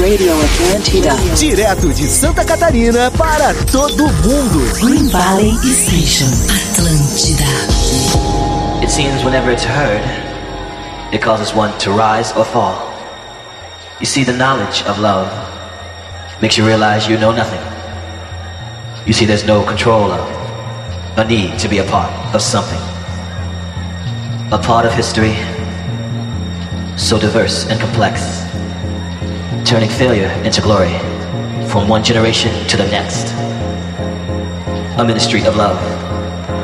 Radio Atlantida. Direto de Santa Catarina para todo mundo. Green Valley Station, Atlântida. It seems whenever it's heard, it causes one to rise or fall. You see, the knowledge of love makes you realize you know nothing. You see, there's no control of, a need to be a part of something. A part of history, so diverse and complex, turning failure into glory from one generation to the next. A ministry of love.